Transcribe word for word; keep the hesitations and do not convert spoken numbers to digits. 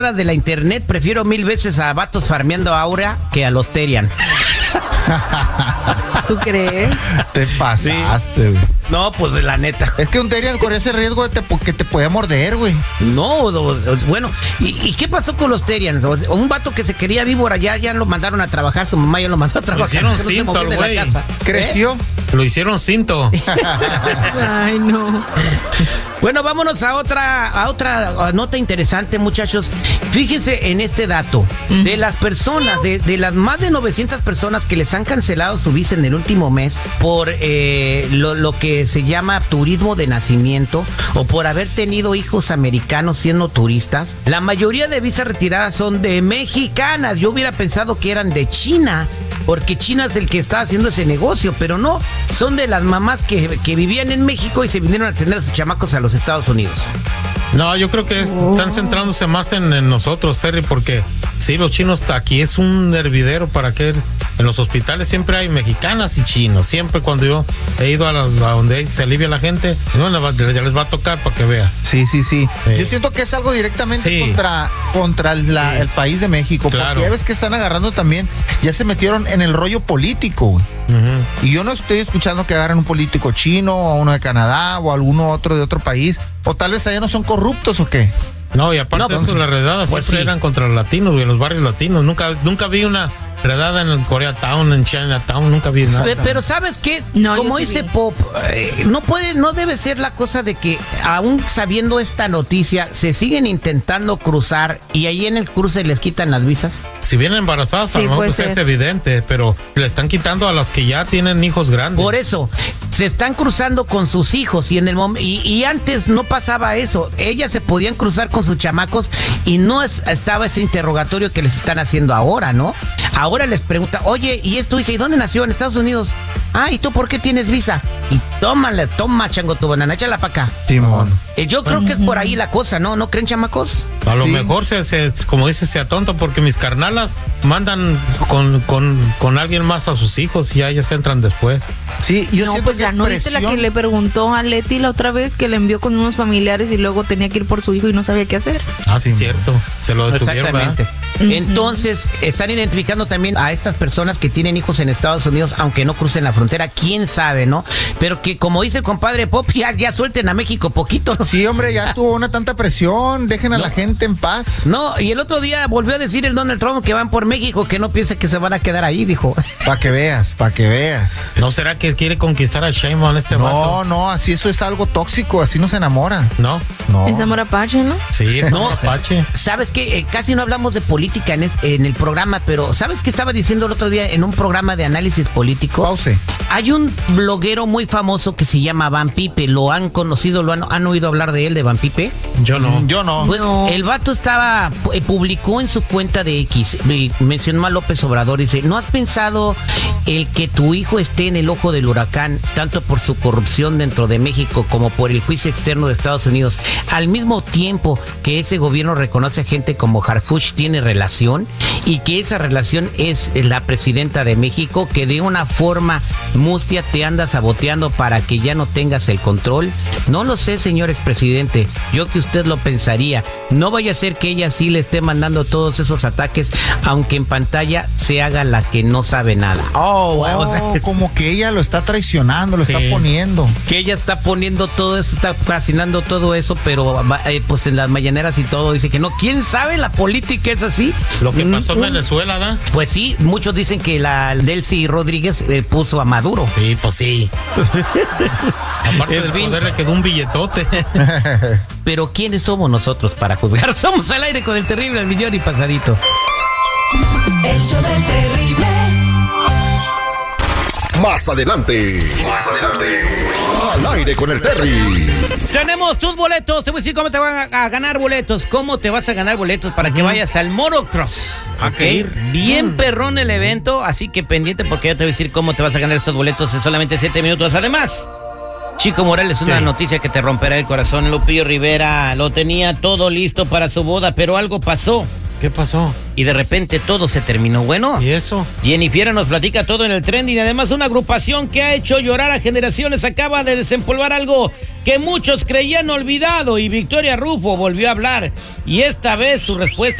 de la internet, prefiero mil veces a vatos farmeando Aura que a los Terian. ¿Tú crees? Te pasaste, güey. Sí. No, pues la neta. Es que un Terian corría ese riesgo de te, que te podía morder, güey. No, bueno, ¿y, ¿y qué pasó con los Terians? Un vato que se quería víbora, ya, ya lo mandaron a trabajar, su mamá ya lo mandó a trabajar. Lo hicieron cinto al güey. ¿Creció? ¿Eh? Lo hicieron cinto. Ay, no. Bueno, vámonos a otra, a otra nota interesante, muchachos. Fíjense en este dato. Uh-huh. De las personas, de, de las más de novecientas personas que les han cancelado su visa en el último mes por eh, lo, lo que se llama turismo de nacimiento o por haber tenido hijos americanos siendo turistas, la mayoría de visas retiradas son de mexicanas. Yo hubiera pensado que eran de China, porque China es el que está haciendo ese negocio, pero no, son de las mamás que, que vivían en México y se vinieron a tener a sus chamacos a los Estados Unidos. No, yo creo que es, están centrándose más en, en nosotros, Terry, porque sí, los chinos aquí es un hervidero para que en los hospitales siempre hay mexicanas y chinos. Siempre cuando yo he ido a, las, a donde se alivia la gente, no, ya les va a tocar para que veas. Sí, sí, sí. Eh. Yo siento que es algo directamente sí. contra, contra la, sí. el país de México, claro. Porque ya ves que están agarrando también, ya se metieron en el rollo político, güey. Uh-huh. Y yo no estoy escuchando que agarren un político chino o uno de Canadá o alguno otro de otro país, o tal vez allá no son corruptos o qué. No, y aparte no, de eso, las redadas pues siempre sí. eran contra los latinos, güey, en los barrios latinos. Nunca, nunca vi una redada en el Koreatown, en Chinatown, nunca vi nada. Pero, pero ¿sabes qué? No, como dice sí Pop, eh, no puede, no debe ser la cosa de que aún sabiendo esta noticia, se siguen intentando cruzar y ahí en el cruce les quitan las visas. Si vienen embarazadas, sí, a lo mejor pues es evidente, pero le están quitando a los que ya tienen hijos grandes. Por eso, se están cruzando con sus hijos y en el mom- y, y antes no pasaba eso. Ellas se podían cruzar con sus chamacos y no es, estaba ese interrogatorio que les están haciendo ahora, ¿no? Ahora les pregunta, oye, ¿y es tu hija? ¿Y dónde nació? En Estados Unidos. Ah, ¿y tú por qué tienes visa? Y tómale, toma, chango, tu banana, échala para acá. Simón. Eh, yo creo que es por ahí la cosa, ¿no? ¿No creen, chamacos? A lo sí. mejor, se, se, como dice, sea tonto, porque mis carnalas mandan con, con, con alguien más a sus hijos y ya ellas entran después. Sí, yo no, siento pues que ya no viste la que le preguntó a Leti la otra vez, que le envió con unos familiares y luego tenía que ir por su hijo y no sabía qué hacer. Ah, sí, cierto. Se lo detuvieron. Exactamente. Uh-huh. Entonces, están identificando también a estas personas que tienen hijos en Estados Unidos, aunque no crucen la frontera, quién sabe, ¿no? Pero que, como dice el compadre Pop, ya, ya suelten a México poquito, ¿no? Sí, hombre, ya tuvo una tanta presión, dejen a no. la gente en paz. No, y el otro día volvió a decir el Donald Trump que van por México, que no piense que se van a quedar ahí, dijo. Para que veas, para que veas. ¿No será que quiere conquistar a Sheinbaum este No, vato? no, así eso es algo tóxico, así no se enamora. No. No. Es amor apache, ¿no? Sí, es no, amor apache. ¿Sabes qué? Eh, casi no hablamos de política en, este, en el programa, pero ¿sabes qué estaba diciendo el otro día en un programa de análisis político? Pause. Hay un bloguero muy famoso que se llama Van Pipe. ¿Lo han conocido? ¿Lo han, han oído hablar de él, de Van Pipe? Yo no. Yo no. Bueno, el vato estaba, eh, publicó en su cuenta de X, eh, mencionó a López Obrador, dice, ¿no has pensado el que tu hijo esté en el ojo del huracán, tanto por su corrupción dentro de México como por el juicio externo de Estados Unidos, al mismo tiempo que ese gobierno reconoce a gente como Harfuch tiene relación y que esa relación es la presidenta de México, que de una forma mustia te anda saboteando para que ya no tengas el control? No lo sé, señor expresidente, yo que usted lo pensaría. No vaya a ser que ella sí le esté mandando todos esos ataques, aunque en pantalla se haga la que no sabe nada. Oh, wow. O sea, como que ella lo está traicionando, lo sí. está poniendo. Que ella está poniendo todo eso, está fascinando todo eso, pero eh, pues en las mañaneras y todo dice que no. ¿Quién sabe? La política es así. Lo que pasó en Venezuela, ¿da? Pues sí, muchos dicen que la Delcy Rodríguez eh, puso a Maduro. Sí, pues sí. Aparte del poder le quedó un billetote. Pero ¿quiénes somos nosotros para juzgar? Somos Al Aire con el Terrible, el millón y pasadito. El show del Terrible. Más adelante. Más adelante. Al Aire con el Terry. Tenemos tus boletos. Te voy a decir cómo te van a ganar boletos. ¿Cómo te vas a ganar boletos para que vayas al Motocross? Ok. Bien perrón el evento, así que pendiente porque yo te voy a decir cómo te vas a ganar estos boletos en solamente siete minutos. Además, Chico Morales, una sí. noticia que te romperá el corazón. Lupillo Rivera lo tenía todo listo para su boda, pero algo pasó. ¿Qué pasó? Y de repente todo se terminó. Bueno. ¿Y eso? Jennifer nos platica todo en el trending. Además, una agrupación que ha hecho llorar a generaciones acaba de desempolvar algo que muchos creían olvidado. Y Victoria Rufo volvió a hablar. Y esta vez su respuesta